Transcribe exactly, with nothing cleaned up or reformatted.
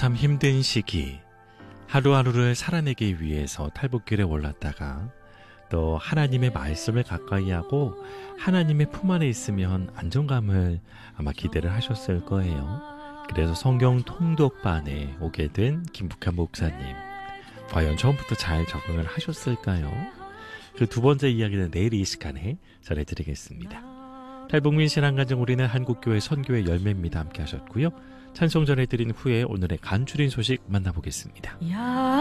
참 힘든 시기, 하루하루를 살아내기 위해서 탈북길에 올랐다가 또 하나님의 말씀을 가까이 하고 하나님의 품 안에 있으면 안정감을 아마 기대를 하셨을 거예요. 그래서 성경 통독반에 오게 된 김북한 목사님, 과연 처음부터 잘 적응을 하셨을까요? 그 두 번째 이야기는 내일 이 시간에 전해드리겠습니다. 탈북민 신앙가정 우리는 한국교회 선교의 열매입니다. 함께 하셨고요. 찬송 전해드린 후에 오늘의 간추린 소식 만나보겠습니다. 야.